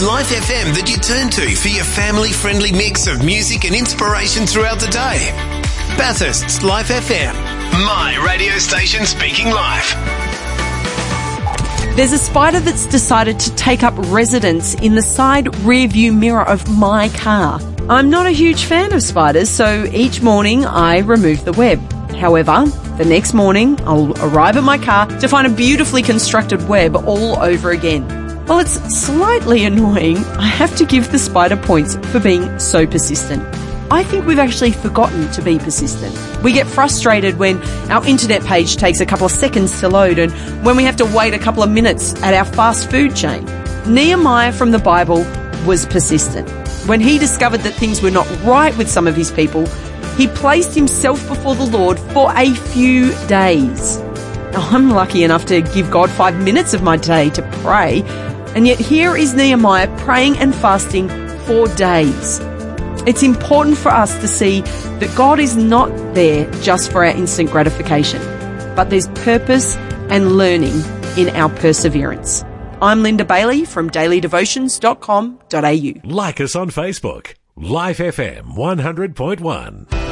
Life FM that you turn to for your family-friendly mix of music and inspiration throughout the day. Bathurst's Life FM, my radio station speaking life. There's a spider that's decided to take up residence in the side rear view mirror of my car. I'm not a huge fan of spiders, so each morning I remove the web. However, the next morning I'll arrive at my car to find a beautifully constructed web all over again. While it's slightly annoying, I have to give the spider points for being so persistent. I think we've actually forgotten to be persistent. We get frustrated when our internet page takes a couple of seconds to load and when we have to wait a couple of minutes at our fast food chain. Nehemiah from the Bible was persistent. When he discovered that things were not right with some of his people, he placed himself before the Lord for a few days. Now, I'm lucky enough to give God 5 minutes of my day to pray, and yet here is Nehemiah praying and fasting for days. It's important for us to see that God is not there just for our instant gratification, but there's purpose and learning in our perseverance. I'm Linda Bailey from dailydevotions.com.au. Like us on Facebook. Life FM 100.1.